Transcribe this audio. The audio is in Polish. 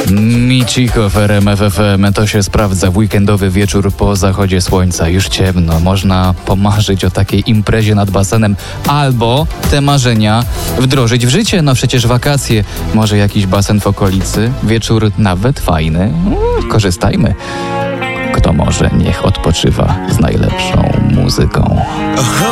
Michiko w RMF FM. To się sprawdza w weekendowy wieczór po zachodzie słońca. Już ciemno. Można pomarzyć o takiej imprezie nad basenem albo te marzenia wdrożyć w życie. No przecież wakacje. Może jakiś basen w okolicy. Wieczór nawet fajny. Korzystajmy. Kto może, niech odpoczywa z najlepszą muzyką.